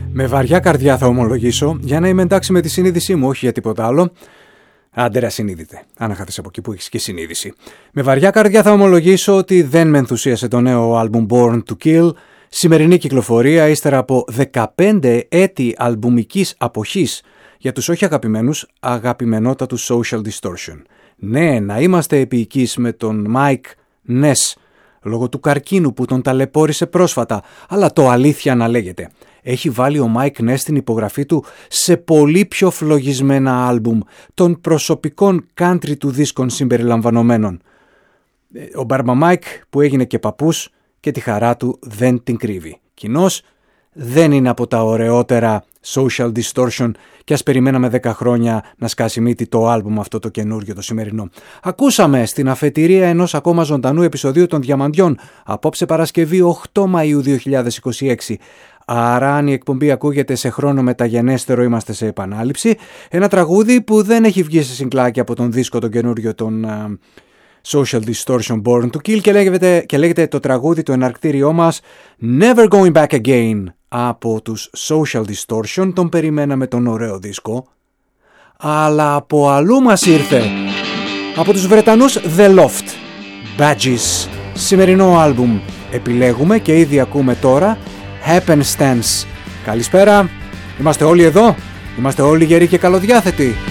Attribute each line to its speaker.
Speaker 1: Με βαριά καρδιά θα ομολογήσω, για να είμαι εντάξει με τη συνείδησή μου, όχι για τίποτα άλλο. Άντε ρε ασυνείδητε, αν χάθεις από εκεί που έχεις και συνείδηση. Με βαριά καρδιά θα ομολογήσω ότι δεν με ενθουσίασε το νέο άλμπουμ Born to Kill. Σημερινή κυκλοφορία, ύστερα από 15 έτη αλμπουμικής αποχής για τους όχι αγαπημένους, αγαπημενότατους Social Distortion. Ναι, να είμαστε επίοικείς με τον Mike Ness, λόγω του καρκίνου που τον ταλαιπώρησε πρόσφατα, αλλά το αλήθεια να λέγεται. Έχει βάλει ο Mike Ness την υπογραφή του σε πολύ πιο φλογισμένα άλμπουμ των προσωπικών country του δίσκων συμπεριλαμβανομένων. Ο Μπάρμπα Μάικ που έγινε και παππούς και τη χαρά του δεν την κρύβει. Κοινώς δεν είναι από τα ωραιότερα Social Distortion και ας περιμέναμε 10 χρόνια να σκάσει μύτη το άλμπουμ αυτό το καινούριο το σημερινό. Ακούσαμε στην αφετηρία ενός ακόμα ζωντανού επεισοδίου των Διαμαντιών απόψε Παρασκευή 8 Μαΐου 2026. Άρα αν η εκπομπή ακούγεται σε χρόνο μεταγενέστερο είμαστε σε επανάληψη. Ένα τραγούδι που δεν έχει βγει σε συγκλάκι από τον δίσκο τον καινούριο των Social Distortion Born to Kill και λέγεται το τραγούδι το εναρκτήριό μας Never Going Back Again από τους Social Distortion. Τον περιμέναμε τον ωραίο δίσκο, αλλά από αλλού μας ήρθε, από τους Βρετανούς The Loft Badges, σημερινό άλμπουμ επιλέγουμε και ήδη ακούμε τώρα Happenstance. Καλησπέρα, είμαστε όλοι εδώ, είμαστε όλοι γεροί και καλοδιάθετοι.